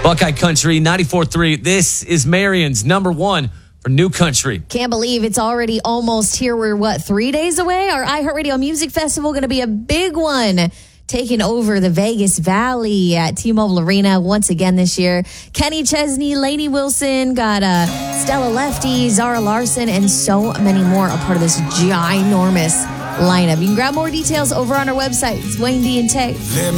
Buckeye Country 94.3. This is Marion's number one for New Country. Can't believe it's already almost here. We're 3 days away? Our iHeartRadio Music Festival going to be a big one, taking over the Vegas Valley at T-Mobile Arena once again this year. Kenny Chesney, Lainey Wilson, got Stella Lefty, Zara Larson, and so many more a part of this ginormous lineup. You can grab more details over on our website. It's Wayne D and Tay.